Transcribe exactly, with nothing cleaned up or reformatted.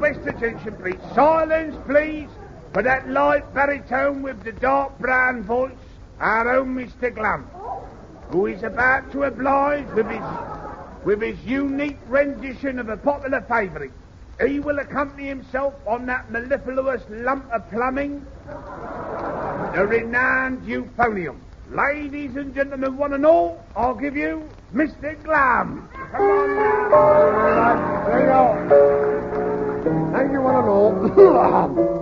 best attention, please. Silence, please, for that light baritone with the dark brown voice, our own Mister Glum, who is about to oblige with his, with his unique rendition of a popular favourite. He will accompany himself on that mellifluous lump of plumbing, the renowned euphonium. Ladies and gentlemen, one and all, I'll give you Mister Glum. Come on now. All right, there you go. Thank you, one and all.